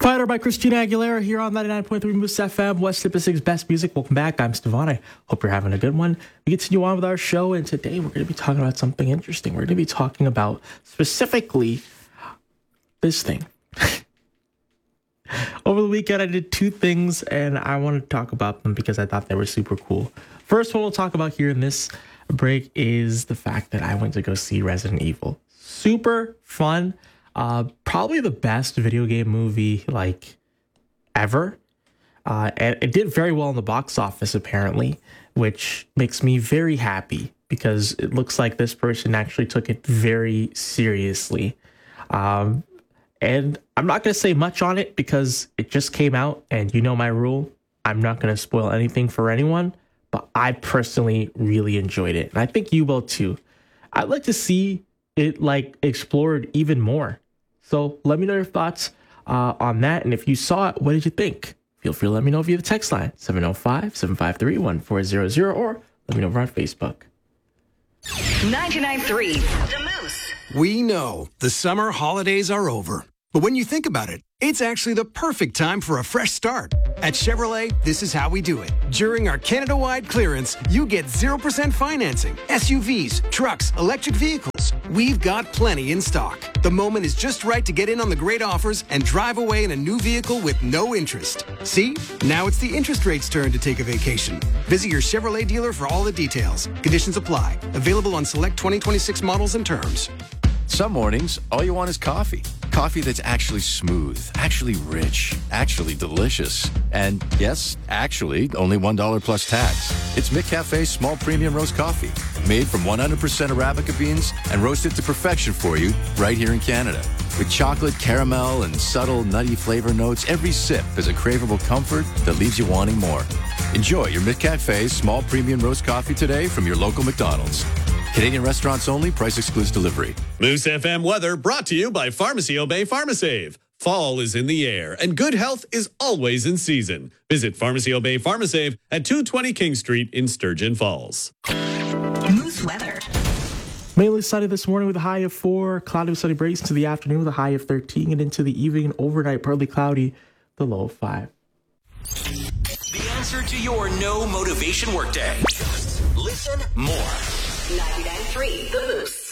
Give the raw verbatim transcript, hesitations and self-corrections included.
Fighter by Christina Aguilera here on ninety-nine point three Moose F M, West Pacific's best music. Welcome back. I'm Stefan. I hope you're having a good one. We continue on with our show, and today we're going to be talking about something interesting. We're going to be talking about specifically this thing. Over the weekend, I did two things, and I wanted to talk about them because I thought they were super cool. First one we'll talk about here in this break is the fact that I went to go see Resident Evil. Super fun. Uh, probably the best video game movie, like, ever. Uh, and it did very well in the box office, apparently, which makes me very happy because it looks like this person actually took it very seriously. Um, and I'm not going to say much on it because it just came out, and you know my rule. I'm not going to spoil anything for anyone, but I personally really enjoyed it. And I think you will too. I'd like to see it, like, explored even more. So let me know your thoughts uh, on that. And if you saw it, what did you think? Feel free to let me know via the text line, seven oh five, seven five three, one four zero zero, or let me know over on Facebook. ninety-nine point three The Moose. We know the summer holidays are over. But when you think about it, it's actually the perfect time for a fresh start. At Chevrolet, this is how we do it. During our Canada-wide clearance, you get zero percent financing, S U Vs, trucks, electric vehicles. We've got plenty in stock. The moment is just right to get in on the great offers and drive away in a new vehicle with no interest. See? Now it's the interest rate's turn to take a vacation. Visit your Chevrolet dealer for all the details. Conditions apply. Available on select twenty twenty-six models and terms. Some mornings, all you want is coffee. Coffee that's actually smooth, actually rich, actually delicious. And yes, actually, only one dollar plus tax. It's McCafe's small premium roast coffee, made from one hundred percent Arabica beans and roasted to perfection for you right here in Canada. With chocolate, caramel, and subtle nutty flavor notes, every sip is a craveable comfort that leaves you wanting more. Enjoy your McCafe's small premium roast coffee today from your local McDonald's. Canadian restaurants only. Price excludes delivery. Moose F M weather brought to you by Pharmacy Obey PharmaSave. Fall is in the air, and good health is always in season. Visit Pharmacy Obey PharmaSave at two twenty King Street in Sturgeon Falls. Moose weather. Mainly sunny this morning with a high of four. Cloudy with sunny breaks into the afternoon with a high of thirteen. And into the evening and overnight, partly cloudy, the low of five. The answer to your no motivation workday. Listen more. ninety-nine point three The Moose.